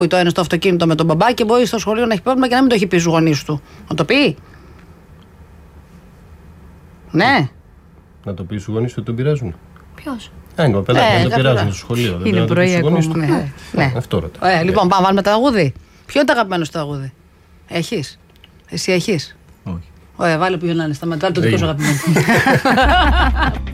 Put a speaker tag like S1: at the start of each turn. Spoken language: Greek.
S1: το ένα στο αυτοκίνητο με τον μπαμπά και μπορεί στο σχολείο να έχει πρόβλημα και να μην το έχει πει στους γονείς του. Να το πει. Ναι.
S2: Να το πει στους γονείς ότι τον πειράζουν.
S1: Ποιος?
S2: Είναι το παιδάκι, δεν το πειράζουν στο σχολείο.
S3: Είναι πρωί ακόμα.
S1: Ναι.
S2: Αυτό ρωτάω.
S1: Λοιπόν, πάμε να βάλουμε τραγούδι. Ποιο είναι το αγαπημένο σου τραγούδι? Έχεις? Εσύ έχεις?
S2: Όχι.
S1: Ωραία, βάλε ποιο να είναι. Σταματά το δικό σου αγαπημένο.